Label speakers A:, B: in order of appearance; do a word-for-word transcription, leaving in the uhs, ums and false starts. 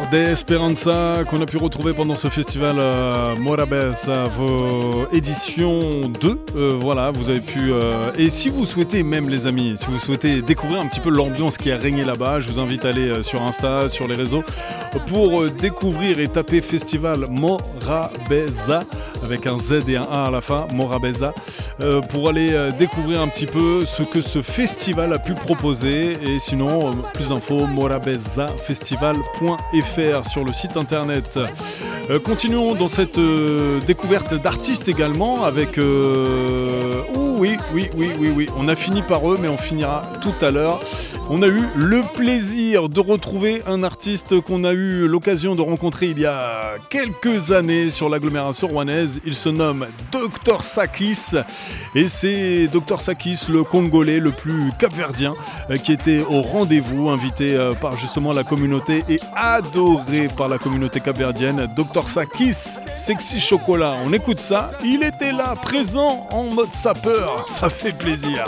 A: de Esperanza qu'on a pu retrouver pendant ce festival euh, Morabeza édition deux. Euh, voilà, vous avez pu... Euh, et si vous souhaitez même les amis, si vous souhaitez découvrir un petit peu l'ambiance qui a régné là-bas, je vous invite à aller euh, sur Insta, sur les réseaux, pour euh, découvrir et taper Festival Morabeza avec un Z et un A à la fin, Morabeza, euh, pour aller euh, découvrir un petit peu ce que ce festival a pu proposer. Et sinon, euh, plus d'infos, morabeza festival point f r sur le site internet. Euh, continuons dans cette euh, découverte d'artistes également avec... Euh... Oh, oui, oui, oui, oui, oui. On a fini par eux, mais on finira tout à l'heure. On a eu le plaisir de retrouver un artiste qu'on a eu l'occasion de rencontrer il y a quelques années sur l'agglomération rouennaise. Il se nomme Docteur Sakis et c'est Docteur Sakis, le Congolais le plus capverdien, qui était au rendez-vous, invité par justement la communauté et adoré par la communauté capverdienne. Docteur Sakis, Sexy Chocolat, on écoute ça. Il était là, présent en mode sapeur, ça fait plaisir.